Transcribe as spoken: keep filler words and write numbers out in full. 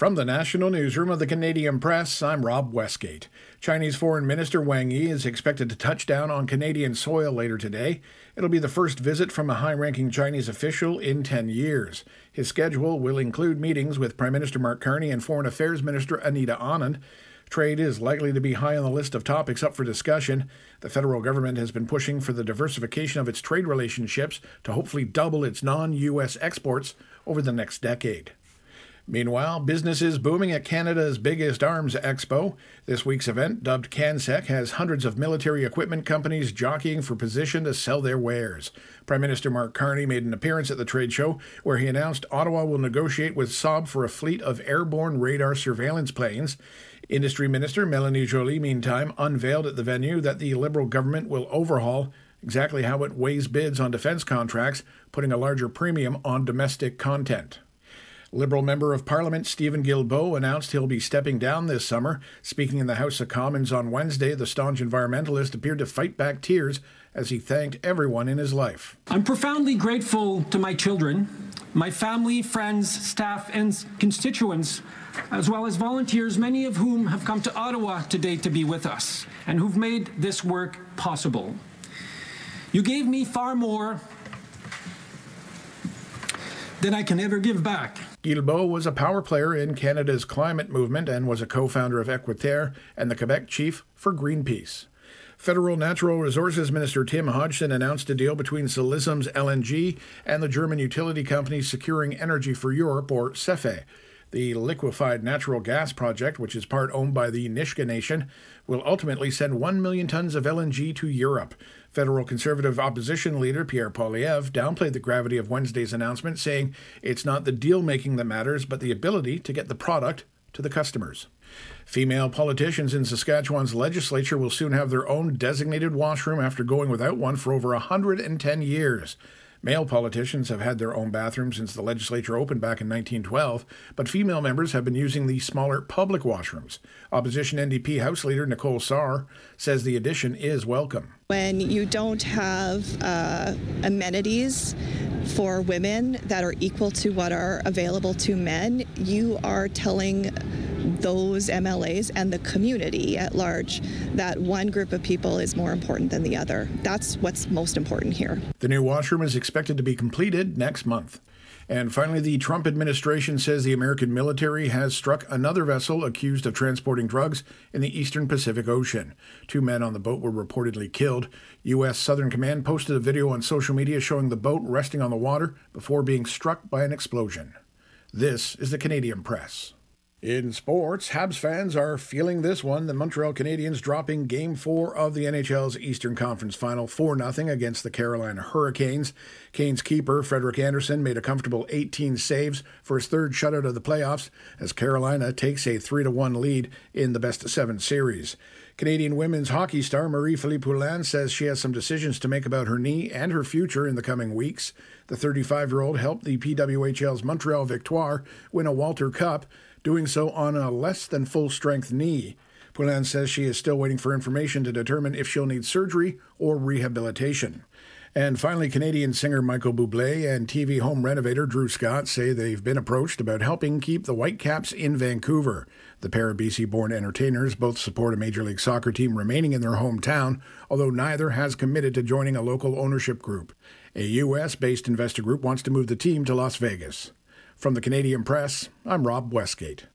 From the National Newsroom of the Canadian Press, I'm Rob Westgate. Chinese Foreign Minister Wang Yi is expected to touch down on Canadian soil later today. It'll be the first visit from a high-ranking Chinese official in ten years. His schedule will include meetings with Prime Minister Mark Carney and Foreign Affairs Minister Anita Anand. Trade is likely to be high on the list of topics up for discussion. The federal government has been pushing for the diversification of its trade relationships to hopefully double its non-U S exports over the next decade. Meanwhile, business is booming at Canada's biggest arms expo. This week's event, dubbed CanSec, has hundreds of military equipment companies jockeying for position to sell their wares. Prime Minister Mark Carney made an appearance at the trade show, where he announced Ottawa will negotiate with Saab for a fleet of airborne radar surveillance planes. Industry Minister Mélanie Joly, meantime, unveiled at the venue that the Liberal government will overhaul exactly how it weighs bids on defence contracts, putting a larger premium on domestic content. Liberal Member of Parliament Stephen Guilbeault announced he'll be stepping down this summer. Speaking in the House of Commons on Wednesday, the staunch environmentalist appeared to fight back tears as he thanked everyone in his life. I'm profoundly grateful to my children, my family, friends, staff, and constituents, as well as volunteers, many of whom have come to Ottawa today to be with us and who've made this work possible. You gave me far more than I can ever give back. Guilbeault was a power player in Canada's climate movement and was a co-founder of Équiterre and the Quebec chief for Greenpeace. Federal Natural Resources Minister Tim Hodgson announced a deal between Silicim's L N G and the German utility company Securing Energy for Europe, or S E F E. The liquefied natural gas project, which is part owned by the Nisga'a Nation, will ultimately send one million tons of L N G to Europe. Federal Conservative opposition leader Pierre Poilievre downplayed the gravity of Wednesday's announcement, saying it's not the deal-making that matters, but the ability to get the product to the customers. Female politicians in Saskatchewan's legislature will soon have their own designated washroom after going without one for over one hundred ten years. Male politicians have had their own bathroom since the legislature opened back in nineteen twelve, but female members have been using the smaller public washrooms. Opposition N D P House Leader Nicole Sarr says the addition is welcome. When you don't have uh, amenities for women that are equal to what are available to men, you are telling those M L As and the community at large that one group of people is more important than the other. That's what's most important here. The new washroom is expected to be completed next month. And finally, the Trump administration says the American military has struck another vessel accused of transporting drugs in the eastern Pacific Ocean. Two men on the boat were reportedly killed. U S Southern Command posted a video on social media showing the boat resting on the water before being struck by an explosion. This is the Canadian Press. In sports, Habs fans are feeling this one. The Montreal Canadiens dropping Game four of the N H L's Eastern Conference Final four nothing against the Carolina Hurricanes. Canes keeper Frederik Andersen made a comfortable eighteen saves for his third shutout of the playoffs as Carolina takes a three to one lead in the best-of-seven series. Canadian women's hockey star Marie-Philippe Poulin says she has some decisions to make about her knee and her future in the coming weeks. The thirty-five-year-old helped the P W H L's Montreal Victoire win a Walter Cup, doing so on a less than full-strength knee. Poulin says she is still waiting for information to determine if she'll need surgery or rehabilitation. And finally, Canadian singer Michael Bublé and T V home renovator Drew Scott say they've been approached about helping keep the Whitecaps in Vancouver. The pair of B C-born entertainers both support a Major League Soccer team remaining in their hometown, although neither has committed to joining a local ownership group. A U S-based investor group wants to move the team to Las Vegas. From the Canadian Press, I'm Rob Westgate.